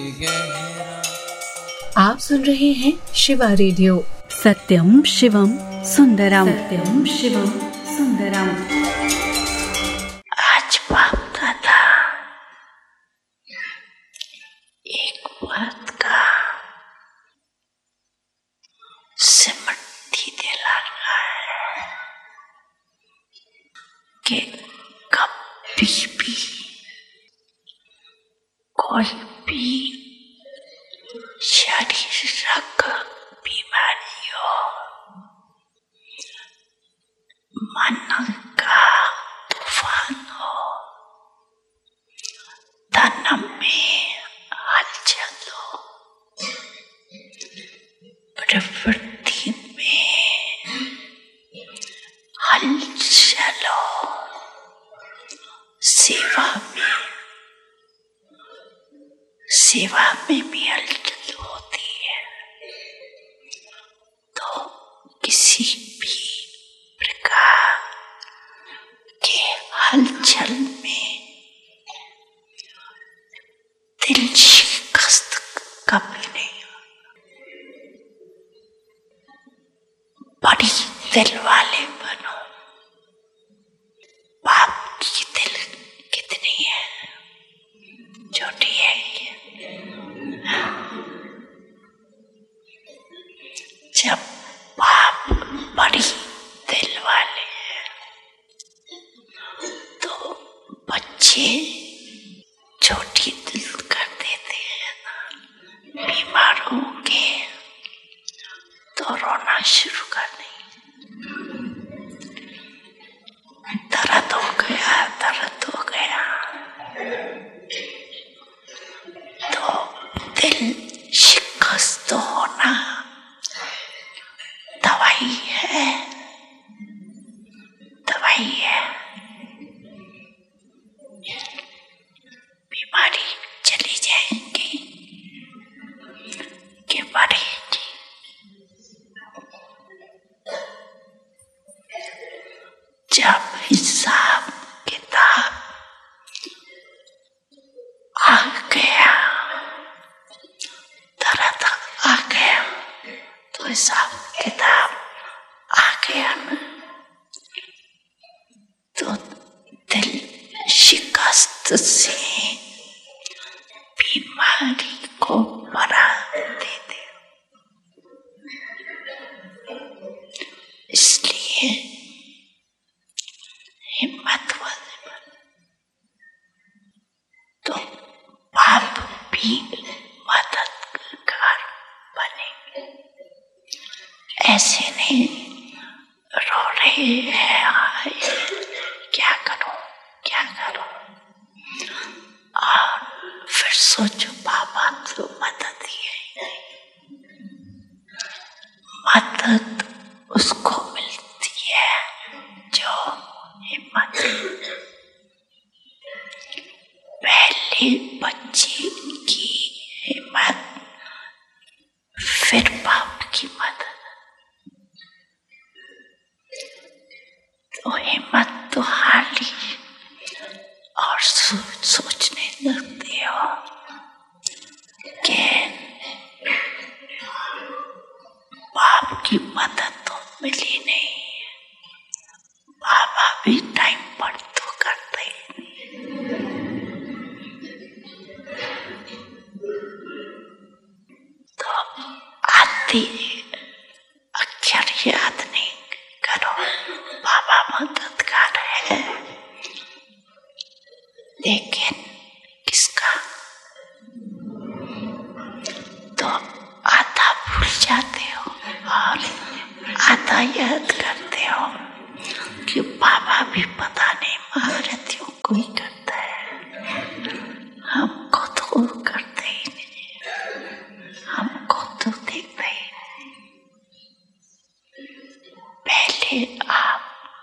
आप सुन रहे हैं शिवा रेडियो। सत्यम शिवम सुंदरम, सत्यम शिवम सुंदरम। आज बाप दादा एक बात का सिमटी दिला रहा है कि कभी भी कोई भी शारीरिक बीमारी हो, मन का तूफान हो, तन में हलचल हो, प्रवृत्ति में हलचल हो, सेवा में भी हलचल होती है, तो किसी भी प्रकार के हलचल में दिल शिकस्त कभी नहीं। बड़ी दिल वाले बनो। बाप की दिल कितनी है, छोटी है। जब बाप बड़ी दिल वाले हैं तो बच्चे छोटी दिल कर देते हैं ना। बीमार हो गए तो रोना शुरू कर देंगे। दर्द हो गया तो दिल शिकस्त होना दवाई है। बीमारी चली जाएगी कि बढ़ेगी। जब हिसाब किताब आ गया, दर्द आ गया, तो हिसाब किताब आ गया ना, तो दिल शिकस्त से बीमारी को बढ़ा देते। इसलिए हिम्मत वाले बनो। तो बाप भी मददगार बनेंगे। ऐसे नहीं रो रहे हैं, हाय क्या करूं। और फिर सोचो बाबा तो मदद ही है। मदद उसको मिलती है जो हिम्मत। पहले बच्चे की हिम्मत, फिर बाप की मदद। तो हिम्मत तो हार ली और सोचने लगते हो कि बाप की मदद तो मिली नहीं। बाबा भी टाइम पर तो करते तो आते अक्षर याद नहीं करो। बाबा मददगार है, लेकिन किसका? तो आधा भूल जाते हो और आधा याद